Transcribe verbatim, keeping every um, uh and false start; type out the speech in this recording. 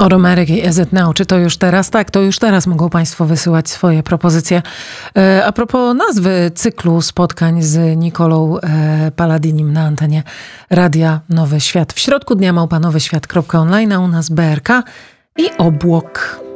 Oromerek i E Z Now. Czy to już teraz? Tak, to już teraz mogą Państwo wysyłać swoje propozycje. E, a propos nazwy cyklu spotkań z Nicolą e, Palladinim na antenie Radia Nowy Świat. W środku dnia małpa nowy świat kropka online, a u nas B R K i obłok.